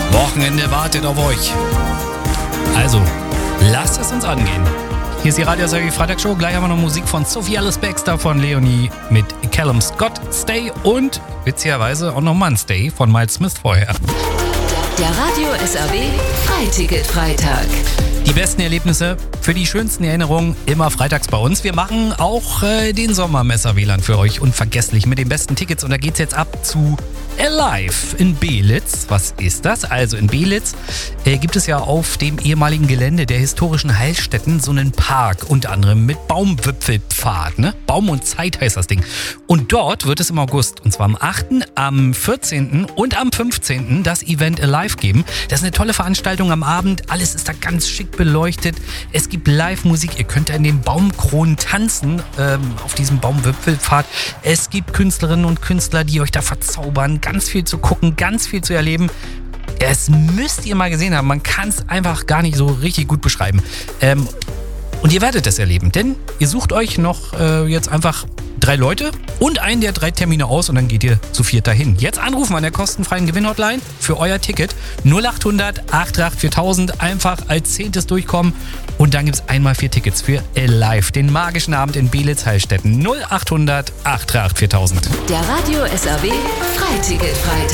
Wochenende wartet auf euch. Also, lasst es uns angehen. Hier ist die Radio SRW Freitagshow. Gleich haben wir noch Musik von Sophie Alice Baxter, von Leonie mit Callum Scott, Stay und witzigerweise auch nochmal ein Stay von Miles Smith vorher. Der Radio SRW Freiticket-Freitag. Die besten Erlebnisse für die schönsten Erinnerungen immer freitags bei uns. Wir machen auch den Sommermesser-WLAN für euch unvergesslich mit den besten Tickets. Und da geht's jetzt ab zu Alive in Belitz. Was ist das? Also in Belitz gibt es ja auf dem ehemaligen Gelände der historischen Heilstätten so einen Park, unter anderem mit Baumwipfelpfad. Ne? Baum und Zeit heißt das Ding. Und dort wird es im August, und zwar am 8., am 14. und am 15. das Event Alive geben. Das ist eine tolle Veranstaltung am Abend. Alles ist da ganz schick beleuchtet. Es gibt Live-Musik. Ihr könnt in den Baumkronen tanzen auf diesem Baumwipfelpfad. Es gibt Künstlerinnen und Künstler, die euch da verzaubern. Ganz viel zu gucken, ganz viel zu erleben. Es müsst ihr mal gesehen haben. Man kann es einfach gar nicht so richtig gut beschreiben. Und ihr werdet es erleben, denn ihr sucht euch noch jetzt einfach 3 Leute und einen der 3 Termine aus und dann geht ihr zu 4 dahin. Jetzt anrufen an der kostenfreien Gewinnhotline für euer Ticket 0800 88 4000, einfach als 10. durchkommen und dann gibt es einmal 4 Tickets für Alive, den magischen Abend in Belitz-Heilstätten. 0800 88 4000. Der Radio SRW Freiticket-Freitag.